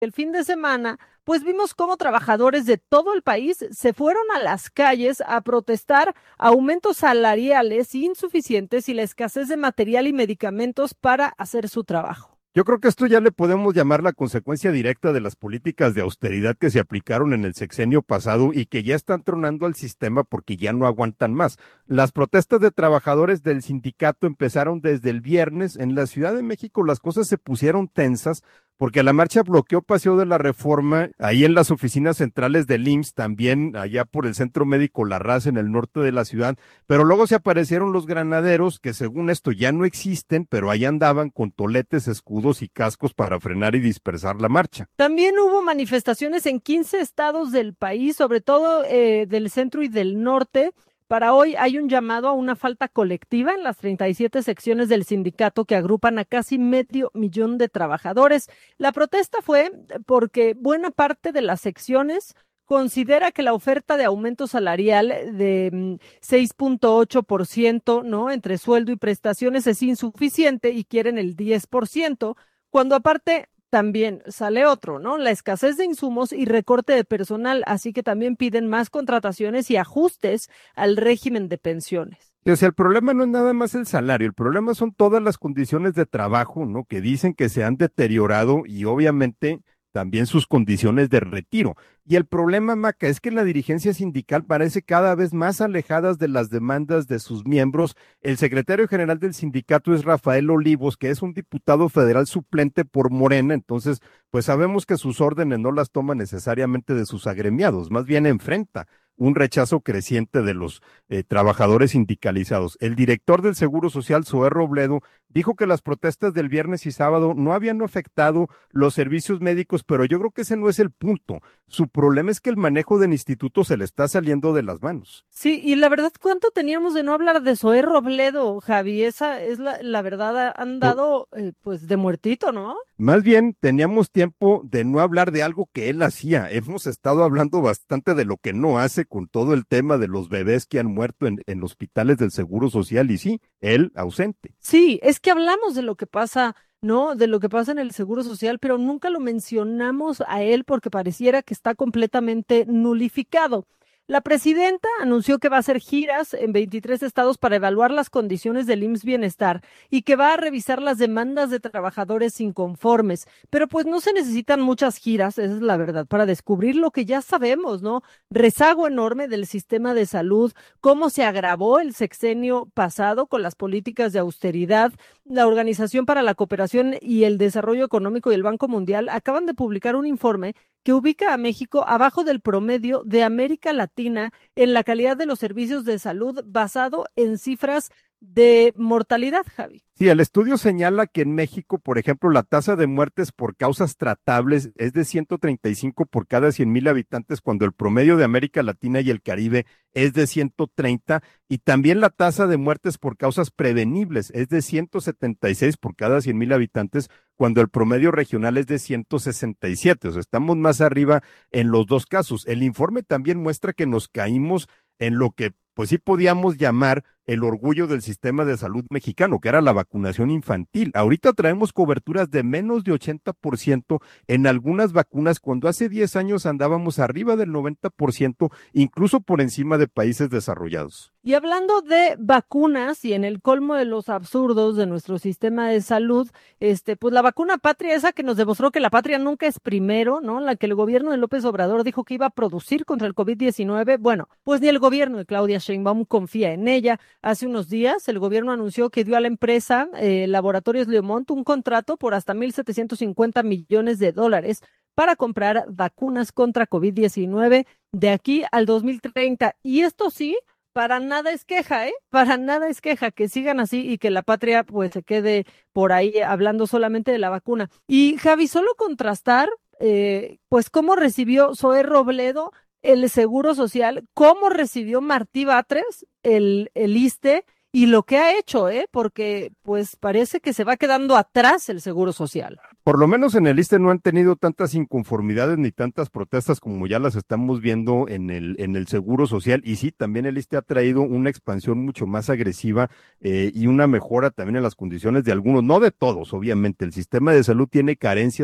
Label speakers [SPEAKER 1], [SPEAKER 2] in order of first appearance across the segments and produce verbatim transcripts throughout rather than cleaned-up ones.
[SPEAKER 1] El fin de semana, pues vimos cómo trabajadores de todo el país se fueron a las calles a protestar aumentos salariales insuficientes y la escasez de material y medicamentos para hacer su trabajo.
[SPEAKER 2] Yo creo que esto ya le podemos llamar la consecuencia directa de las políticas de austeridad que se aplicaron en el sexenio pasado y que ya están tronando al sistema porque ya no aguantan más. Las protestas de trabajadores del sindicato empezaron desde el viernes. En la Ciudad de México las cosas se pusieron tensas porque la marcha bloqueó Paseo de la Reforma, ahí en las oficinas centrales del I M S S, también allá por el Centro Médico La Raza en el norte de la ciudad, pero luego se aparecieron los granaderos, que según esto ya no existen, pero ahí andaban con toletes, escudos y cascos para frenar y dispersar la marcha.
[SPEAKER 1] También hubo manifestaciones en quince estados del país, sobre todo eh, del centro y del norte. Para hoy hay un llamado a una falta colectiva en las treinta y siete secciones del sindicato que agrupan a casi medio millón de trabajadores. La protesta fue porque buena parte de las secciones considera que la oferta de aumento salarial de seis punto ocho por ciento, ¿no?, entre sueldo y prestaciones es insuficiente y quieren el diez por ciento, cuando aparte también sale otro, ¿no? La escasez de insumos y recorte de personal, así que también piden más contrataciones y ajustes al régimen de pensiones.
[SPEAKER 2] O sea, el problema no es nada más el salario, el problema son todas las condiciones de trabajo, ¿no?, que dicen que se han deteriorado y obviamente también sus condiciones de retiro. Y el problema, Maca, es que la dirigencia sindical parece cada vez más alejadas de las demandas de sus miembros. El secretario general del sindicato es Rafael Olivos, que es un diputado federal suplente por Morena, entonces pues sabemos que sus órdenes no las toma necesariamente de sus agremiados, más bien enfrenta un rechazo creciente de los eh, trabajadores sindicalizados. El director del Seguro Social, Zoé Robledo, dijo que las protestas del viernes y sábado no habían afectado los servicios médicos, pero yo creo que ese no es el punto. Su problema es que el manejo del instituto se le está saliendo de las manos.
[SPEAKER 1] Sí, y la verdad, ¿cuánto teníamos de no hablar de Zoé Robledo, Javi? Esa es la, la verdad, han dado eh, pues de muertito, ¿no?
[SPEAKER 2] Más bien, teníamos tiempo de no hablar de algo que él hacía. Hemos estado hablando bastante de lo que no hace con todo el tema de los bebés que han muerto en, en hospitales del Seguro Social y sí, él ausente.
[SPEAKER 1] Sí, es que hablamos de lo que pasa, ¿no? De lo que pasa en el Seguro Social, pero nunca lo mencionamos a él porque pareciera que está completamente nulificado. La presidenta anunció que va a hacer giras en veintitrés estados para evaluar las condiciones del I M S S Bienestar y que va a revisar las demandas de trabajadores inconformes. Pero pues no se necesitan muchas giras, esa es la verdad, para descubrir lo que ya sabemos, ¿no? Rezago enorme del sistema de salud, cómo se agravó el sexenio pasado con las políticas de austeridad. La Organización para la Cooperación y el Desarrollo Económico y el Banco Mundial acaban de publicar un informe que ubica a México abajo del promedio de América Latina en la calidad de los servicios de salud basado en cifras de mortalidad, Javi.
[SPEAKER 2] Sí, el estudio señala que en México, por ejemplo, la tasa de muertes por causas tratables es de ciento treinta y cinco por cada cien mil habitantes, cuando el promedio de América Latina y el Caribe es de ciento treinta, y también la tasa de muertes por causas prevenibles es de ciento setenta y seis por cada cien mil habitantes, cuando el promedio regional es de ciento sesenta y siete, o sea, estamos más arriba en los dos casos. El informe también muestra que nos caímos en lo que pues sí podíamos llamar el orgullo del sistema de salud mexicano, que era la vacunación infantil. Ahorita traemos coberturas de menos de ochenta por ciento en algunas vacunas, cuando hace diez años andábamos arriba del noventa por ciento, incluso por encima de países desarrollados.
[SPEAKER 1] Y hablando de vacunas y en el colmo de los absurdos de nuestro sistema de salud, este, pues la vacuna patria, esa que nos demostró que la patria nunca es primero, ¿no? La que el gobierno de López Obrador dijo que iba a producir contra el COVID diecinueve, bueno, pues ni el gobierno de Claudia Sheinbaum confía en ella. Hace unos días el gobierno anunció que dio a la empresa eh, Laboratorios Leomont un contrato por hasta mil setecientos cincuenta millones de dólares para comprar vacunas contra COVID diecinueve de aquí al dos mil treinta. Y esto sí, para nada es queja, ¿eh? Para nada es queja, que sigan así y que la patria pues se quede por ahí hablando solamente de la vacuna. Y Javi, solo contrastar, eh, pues cómo recibió Zoé Robledo el Seguro Social, cómo recibió Martí Batres el, el ISSSTE y lo que ha hecho, ¿eh? Porque pues parece que se va quedando atrás el Seguro Social.
[SPEAKER 2] Por lo menos en el ISSSTE no han tenido tantas inconformidades ni tantas protestas como ya las estamos viendo en el, en el Seguro Social, y sí, también el ISSSTE ha traído una expansión mucho más agresiva eh, y una mejora también en las condiciones de algunos, no de todos, obviamente. El sistema de salud tiene carencias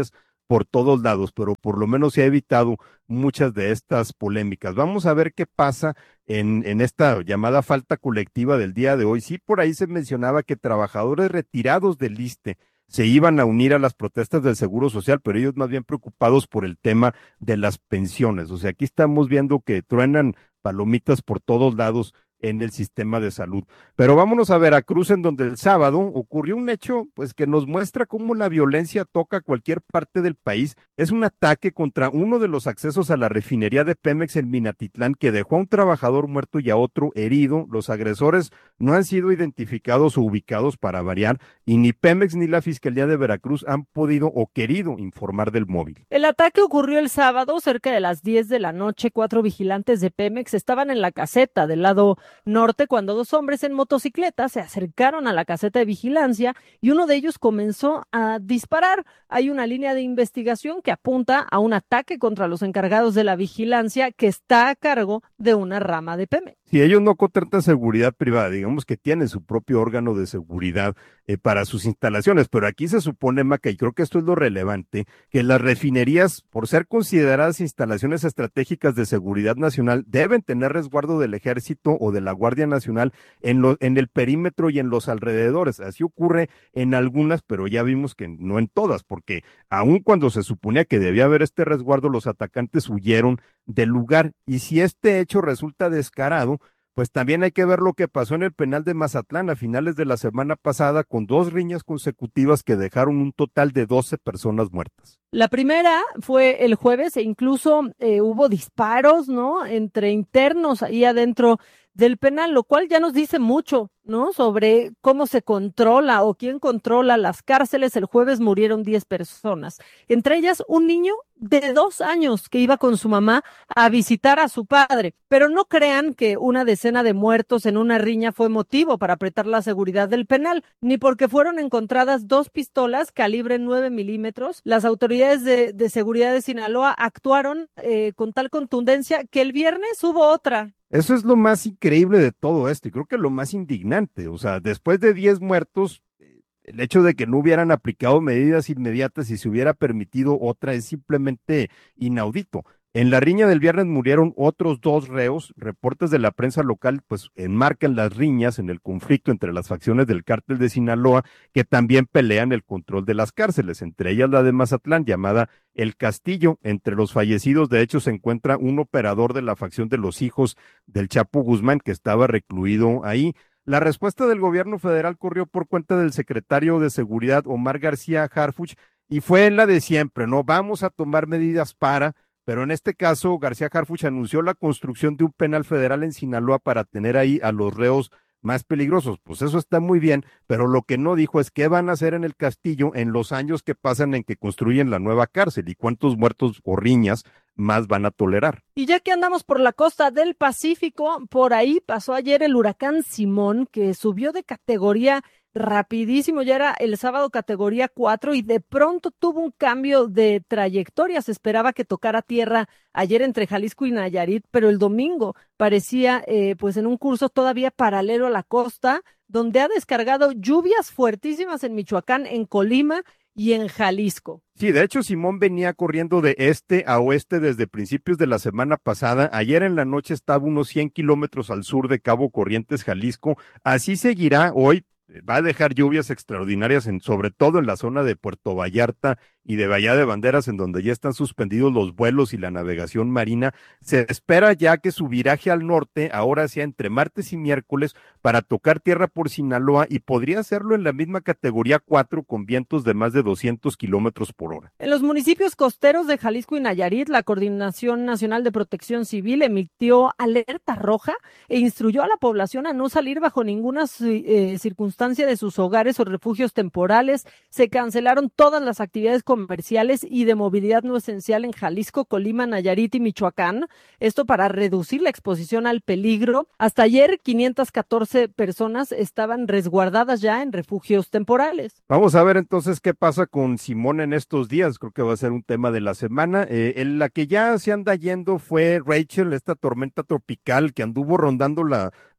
[SPEAKER 2] por todos lados, pero por lo menos se ha evitado muchas de estas polémicas. Vamos a ver qué pasa en, en esta llamada falta colectiva del día de hoy. Sí, por ahí se mencionaba que trabajadores retirados del ISSSTE se iban a unir a las protestas del Seguro Social, pero ellos más bien preocupados por el tema de las pensiones. O sea, aquí estamos viendo que truenan palomitas por todos lados en el sistema de salud. Pero vámonos a Veracruz, en donde el sábado ocurrió un hecho pues que nos muestra cómo la violencia toca cualquier parte del país. Es un ataque contra uno de los accesos a la refinería de Pemex en Minatitlán que dejó a un trabajador muerto y a otro herido. Los agresores no han sido identificados o ubicados para variar, y ni Pemex ni la Fiscalía de Veracruz han podido o querido informar del móvil.
[SPEAKER 1] El ataque ocurrió el sábado cerca de las diez de la noche. Cuatro vigilantes de Pemex estaban en la caseta del lado norte cuando dos hombres en motocicleta se acercaron a la caseta de vigilancia y uno de ellos comenzó a disparar. Hay una línea de investigación que apunta a un ataque contra los encargados de la vigilancia que está a cargo de una rama de Pemex.
[SPEAKER 2] Si ellos no contratan seguridad privada, digamos que tienen su propio órgano de seguridad eh, para sus instalaciones, pero aquí se supone, Maca, y creo que esto es lo relevante, que las refinerías, por ser consideradas instalaciones estratégicas de seguridad nacional, deben tener resguardo del Ejército o de la Guardia Nacional en, lo, en el perímetro y en los alrededores. Así ocurre en algunas, pero ya vimos que no en todas, porque aun cuando se suponía que debía haber este resguardo, los atacantes huyeron del lugar. Y si este hecho resulta descarado, pues también hay que ver lo que pasó en el penal de Mazatlán a finales de la semana pasada, con dos riñas consecutivas que dejaron un total de doce personas muertas.
[SPEAKER 1] La primera fue el jueves e incluso eh, hubo disparos, ¿no?, entre internos ahí adentro del penal, lo cual ya nos dice mucho, ¿no?, sobre cómo se controla o quién controla las cárceles. El jueves murieron diez personas, entre ellas un niño de dos años que iba con su mamá a visitar a su padre. Pero no crean que una decena de muertos en una riña fue motivo para apretar la seguridad del penal, ni porque fueron encontradas dos pistolas calibre nueve milímetros. Las autoridades de, de seguridad de Sinaloa actuaron eh, con tal contundencia que el viernes hubo otra.
[SPEAKER 2] Eso es lo más increíble de todo esto, y creo que lo más indignante. O sea, después de diez muertos, el hecho de que no hubieran aplicado medidas inmediatas y se hubiera permitido otra es simplemente inaudito. En la riña del viernes murieron otros dos reos. Reportes de la prensa local pues enmarcan las riñas en el conflicto entre las facciones del cártel de Sinaloa, que también pelean el control de las cárceles, entre ellas la de Mazatlán, llamada El Castillo. Entre los fallecidos, de hecho, se encuentra un operador de la facción de los hijos del Chapo Guzmán, que estaba recluido ahí. La respuesta del gobierno federal corrió por cuenta del secretario de Seguridad, Omar García Harfuch, y fue la de siempre, ¿no? Vamos a tomar medidas para... Pero en este caso, García Harfuch anunció la construcción de un penal federal en Sinaloa para tener ahí a los reos más peligrosos. Pues eso está muy bien, pero lo que no dijo es qué van a hacer en el Castillo en los años que pasan en que construyen la nueva cárcel y cuántos muertos o riñas más van a tolerar.
[SPEAKER 1] Y ya que andamos por la costa del Pacífico, por ahí pasó ayer el huracán Simón, que subió de categoría rapidísimo. Ya era el sábado categoría cuatro y de pronto tuvo un cambio de trayectoria. Se esperaba que tocara tierra ayer entre Jalisco y Nayarit, pero el domingo parecía eh, pues en un curso todavía paralelo a la costa, donde ha descargado lluvias fuertísimas en Michoacán, en Colima y en Jalisco.
[SPEAKER 2] Sí, de hecho, Simón venía corriendo de este a oeste desde principios de la semana pasada. Ayer en la noche estaba unos cien kilómetros al sur de Cabo Corrientes, Jalisco. Así seguirá hoy. Va a dejar lluvias extraordinarias, en, sobre todo en la zona de Puerto Vallarta y de Bahía de Banderas, en donde ya están suspendidos los vuelos y la navegación marina. Se espera ya que su viraje al norte ahora sea entre martes y miércoles para tocar tierra por Sinaloa, y podría hacerlo en la misma categoría cuatro con vientos de más de doscientos kilómetros por hora.
[SPEAKER 1] En los municipios costeros de Jalisco y Nayarit, la Coordinación Nacional de Protección Civil emitió alerta roja e instruyó a la población a no salir bajo ninguna eh, circunstancia de sus hogares o refugios temporales. Se cancelaron todas las actividades comerciales y de movilidad no esencial en Jalisco, Colima, Nayarit y Michoacán. Esto para reducir la exposición al peligro. Hasta ayer, quinientas catorce personas estaban resguardadas ya en refugios temporales.
[SPEAKER 2] Vamos a ver entonces qué pasa con Simón en estos días. Creo que va a ser un tema de la semana. Eh, en la que ya se anda yendo fue Rachel, esta tormenta tropical que anduvo rondando la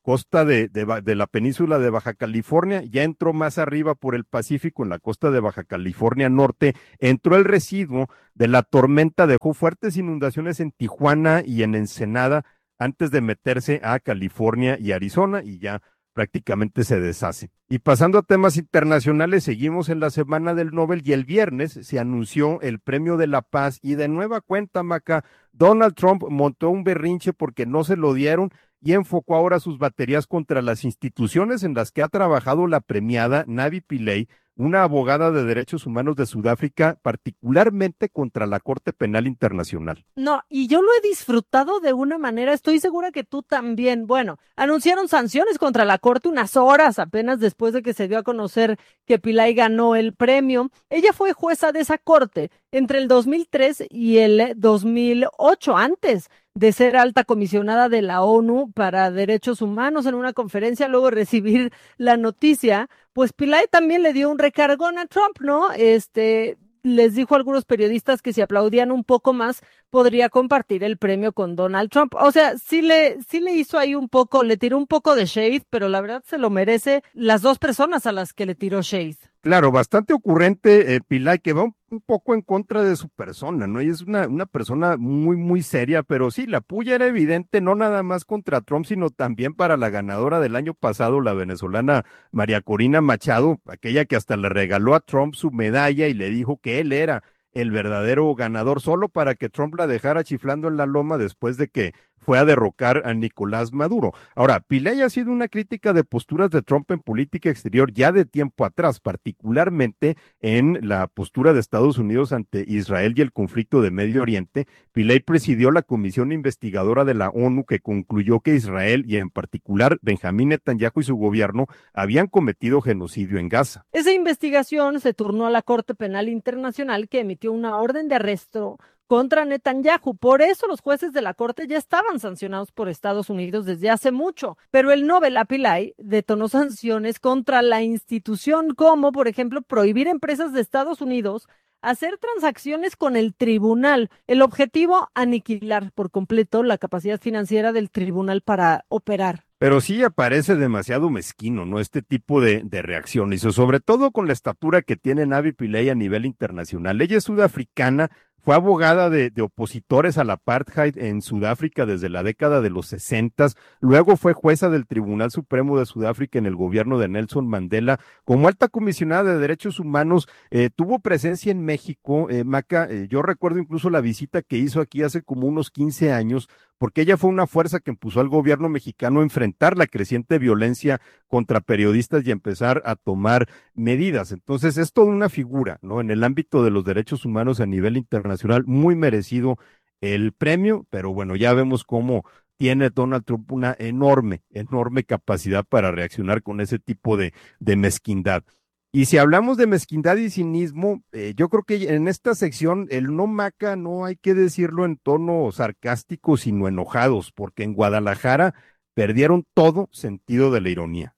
[SPEAKER 2] costa de, de, de la península de Baja California, ya entró más arriba por el Pacífico, en la costa de Baja California Norte, entró el residuo de la tormenta, dejó fuertes inundaciones en Tijuana y en Ensenada antes de meterse a California y Arizona, y ya prácticamente se deshace. Y pasando a temas internacionales, seguimos en la Semana del Nobel y el viernes se anunció el Premio de la Paz y de nueva cuenta, Maca, Donald Trump montó un berrinche porque no se lo dieron y enfocó ahora sus baterías contra las instituciones en las que ha trabajado la premiada Navi Pillay, una abogada de derechos humanos de Sudáfrica, particularmente contra la Corte Penal Internacional.
[SPEAKER 1] No, y yo lo he disfrutado de una manera, estoy segura que tú también. Bueno, anunciaron sanciones contra la Corte unas horas apenas después de que se dio a conocer que Pillay ganó el premio. Ella fue jueza de esa Corte entre el dos mil tres y el dos mil ocho, antes de ser alta comisionada de la ONU para Derechos Humanos. En una conferencia, luego de recibir la noticia, pues Pillay también le dio un recargón a Trump, ¿no? Este, les dijo a algunos periodistas que si aplaudían un poco más, podría compartir el premio con Donald Trump. O sea, sí le, sí le hizo ahí un poco, le tiró un poco de shade, pero la verdad se lo merece las dos personas a las que le tiró shade.
[SPEAKER 2] Claro, bastante ocurrente, eh, Pillay, que va un, un poco en contra de su persona, ¿no? Ella es una, una persona muy, muy seria, pero sí, la puya era evidente, no nada más contra Trump, sino también para la ganadora del año pasado, la venezolana María Corina Machado, aquella que hasta le regaló a Trump su medalla y le dijo que él era el verdadero ganador, solo para que Trump la dejara chiflando en la loma después de que fue a derrocar a Nicolás Maduro. Ahora, Pillay ha sido una crítica de posturas de Trump en política exterior ya de tiempo atrás, particularmente en la postura de Estados Unidos ante Israel y el conflicto de Medio Oriente. Pillay presidió la comisión investigadora de la ONU que concluyó que Israel y en particular Benjamín Netanyahu y su gobierno habían cometido genocidio en Gaza.
[SPEAKER 1] Esa investigación se turnó a la Corte Penal Internacional, que emitió una orden de arresto contra Netanyahu. Por eso los jueces de la Corte ya estaban sancionados por Estados Unidos desde hace mucho. Pero el Nobel a Pillay detonó sanciones contra la institución, como por ejemplo prohibir a empresas de Estados Unidos hacer transacciones con el tribunal. El objetivo, aniquilar por completo la capacidad financiera del tribunal para operar.
[SPEAKER 2] Pero sí aparece demasiado mezquino, ¿no? Este tipo de, de reacciones, y sobre todo con la estatura que tiene Navi Pillay a nivel internacional. Ella es sudafricana, fue abogada de, de opositores al apartheid en Sudáfrica desde la década de los sesentas, luego fue jueza del Tribunal Supremo de Sudáfrica en el gobierno de Nelson Mandela. Como alta comisionada de derechos humanos, eh, tuvo presencia en México, eh, Maca, eh, yo recuerdo incluso la visita que hizo aquí hace como unos quince años, porque ella fue una fuerza que impulsó al gobierno mexicano a enfrentar la creciente violencia contra periodistas y empezar a tomar medidas. Entonces es toda una figura, ¿no? En el ámbito de los derechos humanos a nivel internacional, muy merecido el premio, pero bueno, ya vemos cómo tiene Donald Trump una enorme, enorme capacidad para reaccionar con ese tipo de, de mezquindad. Y si hablamos de mezquindad y cinismo, eh, yo creo que en esta sección el no, Maca, no hay que decirlo en tono sarcástico, sino enojados, porque en Guadalajara perdieron todo sentido de la ironía.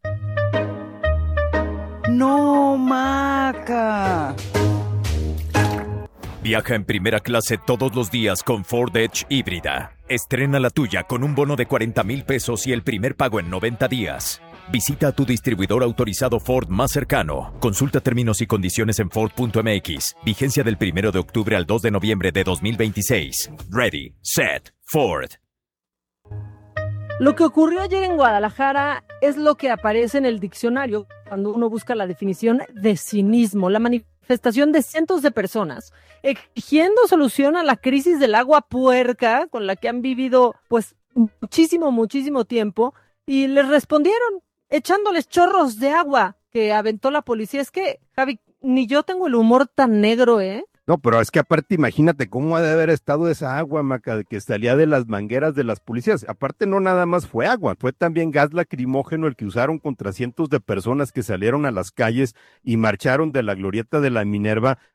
[SPEAKER 3] No, Maca.
[SPEAKER 4] Viaja en primera clase todos los días con Ford Edge híbrida. Estrena la tuya con un bono de cuarenta mil pesos y el primer pago en noventa días. Visita a tu distribuidor autorizado Ford más cercano. Consulta términos y condiciones en Ford punto M X. Vigencia del primero de octubre al dos de noviembre de dos mil veintiséis. Ready, set, Ford.
[SPEAKER 1] Lo que ocurrió ayer en Guadalajara es lo que aparece en el diccionario cuando uno busca la definición de cinismo, la manifestación de cientos de personas exigiendo solución a la crisis del agua puerca con la que han vivido pues muchísimo, muchísimo tiempo, y les respondieron echándoles chorros de agua que aventó la policía. Es que, Javi, ni yo tengo el humor tan negro, ¿eh?
[SPEAKER 2] No, pero es que aparte imagínate cómo ha de haber estado esa agua, Maca, que salía de las mangueras de las policías. Aparte no nada más fue agua, fue también gas lacrimógeno el que usaron contra cientos de personas que salieron a las calles y marcharon de la glorieta de la Minerva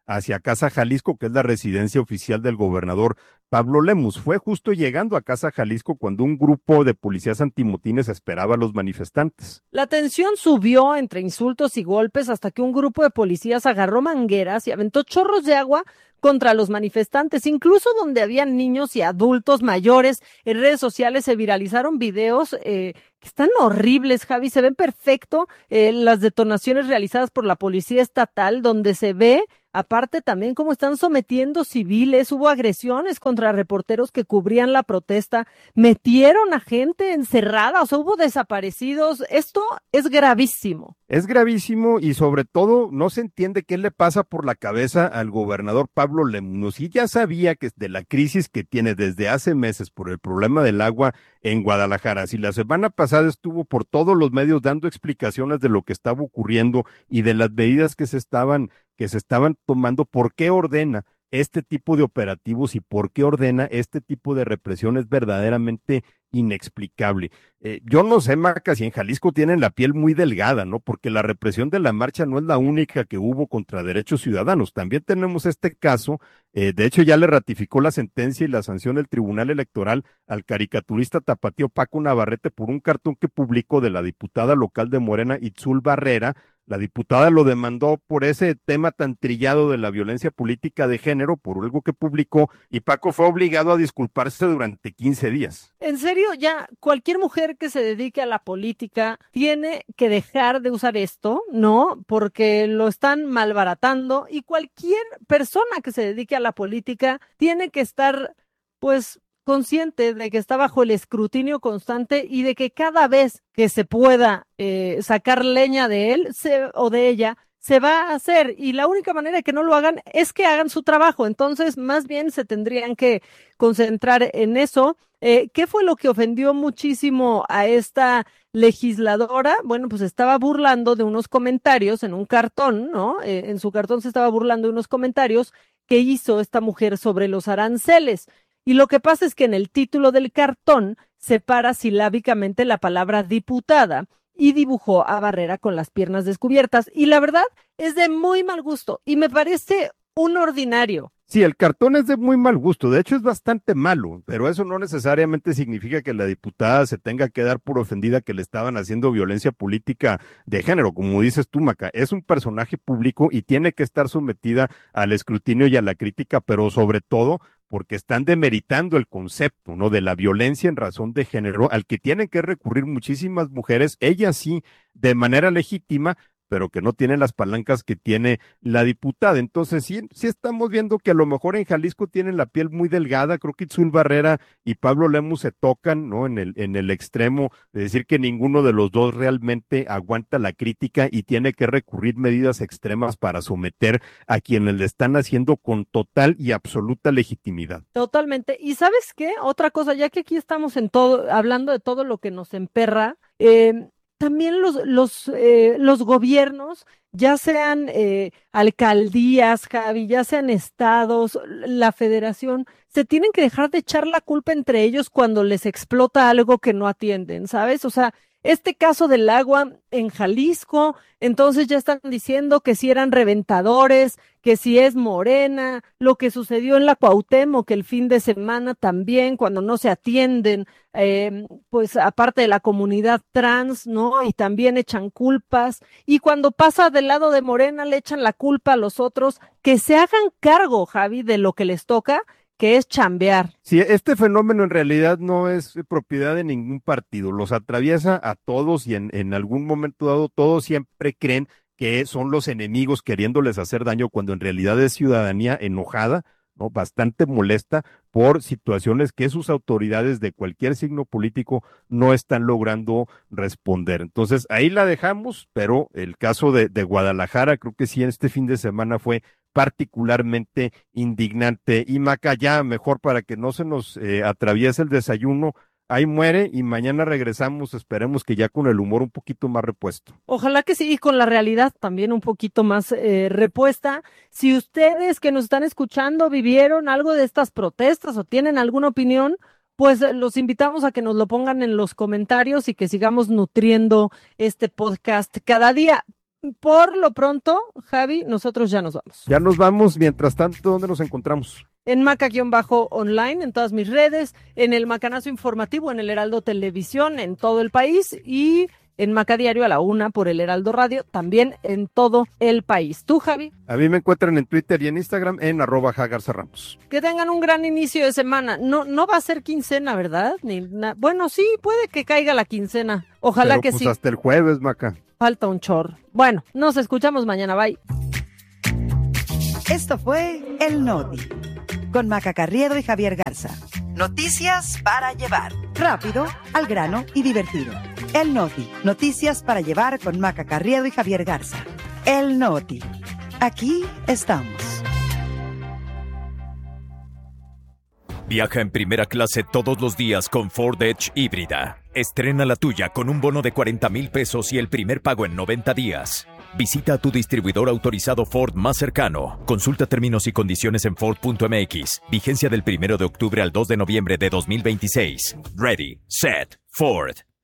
[SPEAKER 2] hacia Casa Jalisco, que es la residencia oficial del gobernador Pablo Lemus. Fue justo llegando a Casa Jalisco cuando un grupo de policías antimotines esperaba a los manifestantes.
[SPEAKER 1] La tensión subió entre insultos y golpes hasta que un grupo de policías agarró mangueras y aventó chorros de agua contra los manifestantes, incluso donde habían niños y adultos mayores. En redes sociales se viralizaron videos eh, que están horribles, Javi, se ven perfecto eh, las detonaciones realizadas por la policía estatal, donde se ve aparte también cómo están sometiendo civiles. Hubo agresiones contra reporteros que cubrían la protesta, metieron a gente encerrada, o sea, hubo desaparecidos. Esto es gravísimo.
[SPEAKER 2] Es gravísimo y sobre todo no se entiende qué le pasa por la cabeza al gobernador Pablo Lemus. Y ya sabía que de la crisis que tiene desde hace meses por el problema del agua en Guadalajara. Si la semana pasada estuvo por todos los medios dando explicaciones de lo que estaba ocurriendo y de las medidas que se estaban que se estaban tomando, ¿por qué ordena este tipo de operativos y por qué ordena este tipo de represión? Es verdaderamente inexplicable. Eh, yo no sé, Maca, si en Jalisco tienen la piel muy delgada, ¿no? Porque la represión de la marcha no es la única que hubo contra derechos ciudadanos. También tenemos este caso, eh, de hecho ya le ratificó la sentencia y la sanción del Tribunal Electoral al caricaturista tapatío Paco Navarrete por un cartón que publicó de la diputada local de Morena, Itzul Barrera. La diputada lo demandó por ese tema tan trillado de la violencia política de género, por algo que publicó, y Paco fue obligado a disculparse durante quince días.
[SPEAKER 1] En serio, ya cualquier mujer que se dedique a la política tiene que dejar de usar esto, ¿no? Porque lo están malbaratando, y cualquier persona que se dedique a la política tiene que estar, pues, consciente de que está bajo el escrutinio constante y de que cada vez que se pueda eh, sacar leña de él se, o de ella, se va a hacer, y la única manera de que no lo hagan es que hagan su trabajo. Entonces, más bien se tendrían que concentrar en eso. Eh, ¿qué fue lo que ofendió muchísimo a esta legisladora? Bueno, pues estaba burlando de unos comentarios en un cartón, ¿no? Eh, en su cartón se estaba burlando de unos comentarios que hizo esta mujer sobre los aranceles. Y lo que pasa es que en el título del cartón separa silábicamente la palabra diputada y dibujó a Barrera con las piernas descubiertas. Y la verdad es de muy mal gusto y me parece un ordinario.
[SPEAKER 2] Sí, el cartón es de muy mal gusto, de hecho es bastante malo, pero eso no necesariamente significa que la diputada se tenga que dar por ofendida que le estaban haciendo violencia política de género. Como dices tú, Maca, es un personaje público y tiene que estar sometida al escrutinio y a la crítica, pero sobre todo porque están demeritando el concepto, ¿no?, de la violencia en razón de género, al que tienen que recurrir muchísimas mujeres, ellas sí, de manera legítima, pero que no tienen las palancas que tiene la diputada. Entonces sí, sí estamos viendo que a lo mejor en Jalisco tienen la piel muy delgada. Creo que Itzul Barrera y Pablo Lemus se tocan, ¿no?, en el, en el extremo de decir que ninguno de los dos realmente aguanta la crítica y tiene que recurrir medidas extremas para someter a quienes le están haciendo con total y absoluta legitimidad.
[SPEAKER 1] Totalmente. ¿Y sabes qué? Otra cosa, ya que aquí estamos en todo, hablando de todo lo que nos emperra, eh, también los, los, eh, los gobiernos, ya sean eh, alcaldías, Javi, ya sean estados, la federación, se tienen que dejar de echar la culpa entre ellos cuando les explota algo que no atienden, ¿sabes? O sea, este caso del agua en Jalisco, entonces ya están diciendo que si eran reventadores, que si es Morena, lo que sucedió en la Cuauhtémoc el fin de semana también, cuando no se atienden, eh, pues aparte de la comunidad trans, ¿no? Y también echan culpas, y cuando pasa del lado de Morena le echan la culpa a los otros. Que se hagan cargo, Javi, de lo que les toca, que es chambear.
[SPEAKER 2] Sí, este fenómeno en realidad no es propiedad de ningún partido, los atraviesa a todos y en, en algún momento dado todos siempre creen que son los enemigos queriéndoles hacer daño cuando en realidad es ciudadanía enojada, ¿no?, bastante molesta por situaciones que sus autoridades de cualquier signo político no están logrando responder. Entonces ahí la dejamos, pero el caso de, de Guadalajara creo que sí este fin de semana fue particularmente indignante. Y Maca, ya mejor para que no se nos eh, atraviese el desayuno, ahí muere y mañana regresamos, esperemos que ya con el humor un poquito más repuesto.
[SPEAKER 1] Ojalá que sí, y con la realidad también un poquito más eh, repuesta. Si ustedes que nos están escuchando vivieron algo de estas protestas o tienen alguna opinión, pues los invitamos a que nos lo pongan en los comentarios y que sigamos nutriendo este podcast cada día. por lo pronto, Javi, nosotros ya nos vamos.
[SPEAKER 2] Ya nos vamos. Mientras tanto, ¿dónde nos encontramos?
[SPEAKER 1] En Maca-online, en todas mis redes, en el Macanazo Informativo, en el Heraldo Televisión, en todo el país, y en Maca Diario a la una por el Heraldo Radio, también en todo el país. ¿Tú, Javi?
[SPEAKER 2] A mí me encuentran en Twitter y en Instagram en arroba Jagarza Ramos.
[SPEAKER 1] Que tengan un gran inicio de semana. No, no va a ser quincena, ¿verdad? Ni na- bueno, sí, puede que caiga la quincena. Ojalá
[SPEAKER 2] Pero,
[SPEAKER 1] que
[SPEAKER 2] pues,
[SPEAKER 1] sí.
[SPEAKER 2] hasta el jueves, Maca.
[SPEAKER 1] Falta un chorro. Bueno, nos escuchamos mañana. Bye.
[SPEAKER 3] Esto fue El Noti, con Maca Carriedo y Javier Garza. Noticias para llevar. Rápido, al grano y divertido. El Noti, noticias para llevar con Maca Carriedo y Javier Garza. El Noti. Aquí estamos.
[SPEAKER 4] Viaja en primera clase todos los días con Ford Edge híbrida. Estrena la tuya con un bono de cuarenta mil pesos y el primer pago en noventa días. Visita a tu distribuidor autorizado Ford más cercano. Consulta términos y condiciones en Ford punto M X. Vigencia del primero de octubre al dos de noviembre de dos mil veintiséis. Ready, set, Ford.